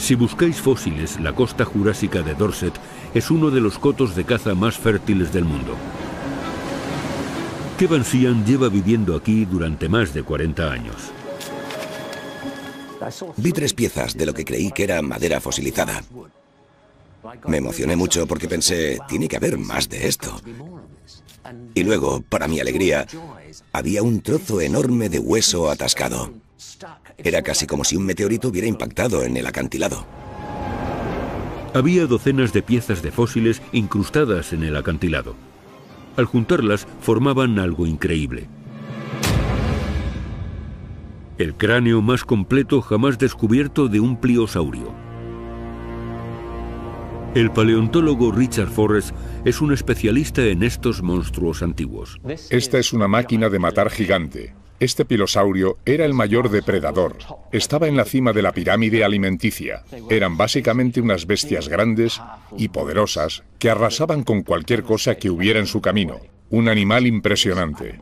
Si buscáis fósiles, la costa jurásica de Dorset es uno de los cotos de caza más fértiles del mundo. Kevan Sheehan lleva viviendo aquí durante más de 40 años. Vi 3 piezas de lo que creí que era madera fosilizada. Me emocioné mucho porque pensé, tiene que haber más de esto. Y luego, para mi alegría, había un trozo enorme de hueso atascado. Era casi como si un meteorito hubiera impactado en el acantilado. Había docenas de piezas de fósiles incrustadas en el acantilado. Al juntarlas, formaban algo increíble. El cráneo más completo jamás descubierto de un pliosaurio. El paleontólogo Richard Forrest es un especialista en estos monstruos antiguos. Esta es una máquina de matar gigante. Este pilosaurio era el mayor depredador. Estaba en la cima de la pirámide alimenticia. Eran básicamente unas bestias grandes y poderosas que arrasaban con cualquier cosa que hubiera en su camino. Un animal impresionante.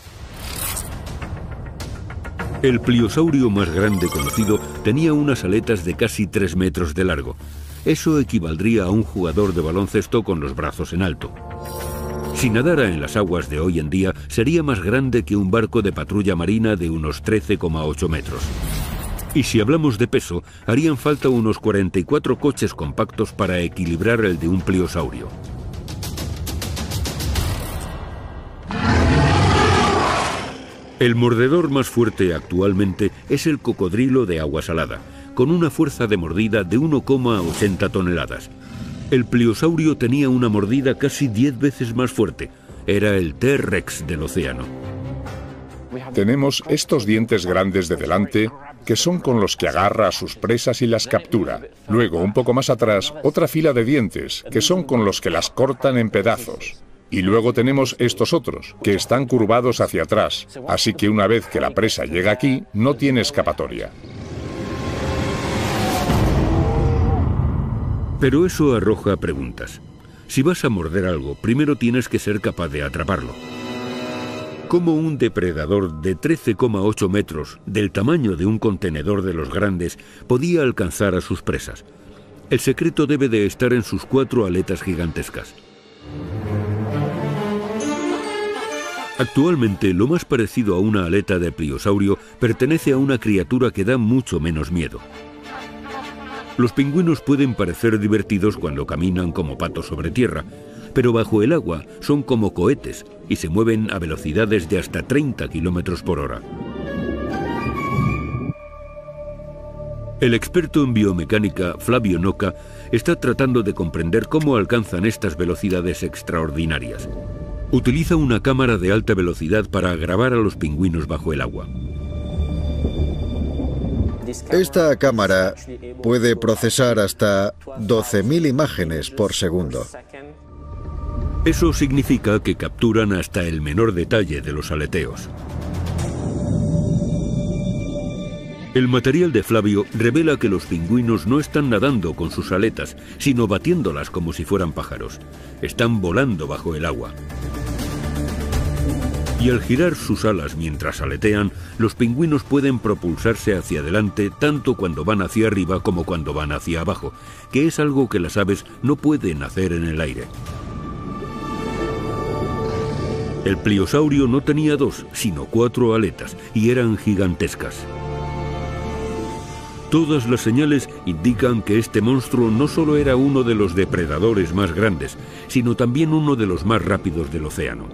El pliosaurio más grande conocido tenía unas aletas de casi 3 metros de largo. Eso equivaldría a un jugador de baloncesto con los brazos en alto. Si nadara en las aguas de hoy en día, sería más grande que un barco de patrulla marina de unos 13,8 metros. Y si hablamos de peso, harían falta unos 44 coches compactos para equilibrar el de un pliosaurio. El mordedor más fuerte actualmente es el cocodrilo de agua salada, con una fuerza de mordida de 1,80 toneladas. El pliosaurio tenía una mordida casi 10 veces más fuerte. Era el T-Rex del océano. Tenemos estos dientes grandes de delante, que son con los que agarra a sus presas y las captura. Luego, un poco más atrás, otra fila de dientes, que son con los que las cortan en pedazos. Y luego tenemos estos otros, que están curvados hacia atrás, así que una vez que la presa llega aquí, no tiene escapatoria. Pero eso arroja preguntas. Si vas a morder algo, primero tienes que ser capaz de atraparlo. ¿Cómo un depredador de 13,8 metros, del tamaño de un contenedor de los grandes, podía alcanzar a sus presas? El secreto debe de estar en sus 4 aletas gigantescas. Actualmente, lo más parecido a una aleta de pliosaurio pertenece a una criatura que da mucho menos miedo. Los pingüinos pueden parecer divertidos cuando caminan como patos sobre tierra, pero bajo el agua son como cohetes y se mueven a velocidades de hasta 30 km por hora. El experto en biomecánica, Flavio Nocca, está tratando de comprender cómo alcanzan estas velocidades extraordinarias. Utiliza una cámara de alta velocidad para grabar a los pingüinos bajo el agua. Esta cámara puede procesar hasta 12.000 imágenes por segundo. Eso significa que capturan hasta el menor detalle de los aleteos. El material de Flavio revela que los pingüinos no están nadando con sus aletas, sino batiéndolas como si fueran pájaros. Están volando bajo el agua. Y al girar sus alas mientras aletean, los pingüinos pueden propulsarse hacia adelante tanto cuando van hacia arriba como cuando van hacia abajo, que es algo que las aves no pueden hacer en el aire. El pliosaurio no tenía 2, sino 4 aletas, y eran gigantescas. Todas las señales indican que este monstruo no solo era uno de los depredadores más grandes, sino también uno de los más rápidos del océano.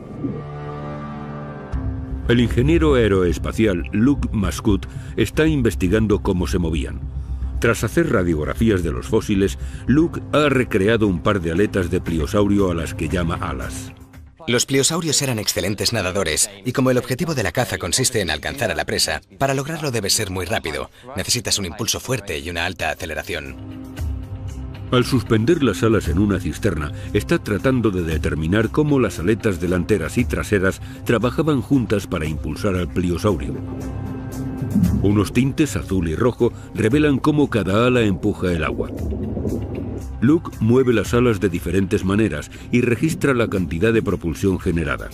El ingeniero aeroespacial Luke Mascout está investigando cómo se movían. Tras hacer radiografías de los fósiles, Luke ha recreado un par de aletas de pliosaurio a las que llama alas. Los pliosaurios eran excelentes nadadores, y como el objetivo de la caza consiste en alcanzar a la presa, para lograrlo debes ser muy rápido. Necesitas un impulso fuerte y una alta aceleración. Al suspender las alas en una cisterna, está tratando de determinar cómo las aletas delanteras y traseras trabajaban juntas para impulsar al pliosaurio. Unos tintes azul y rojo revelan cómo cada ala empuja el agua. Luke mueve las alas de diferentes maneras y registra la cantidad de propulsión generada.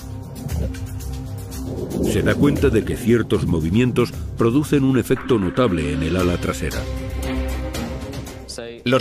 Se da cuenta de que ciertos movimientos producen un efecto notable en el ala trasera. Los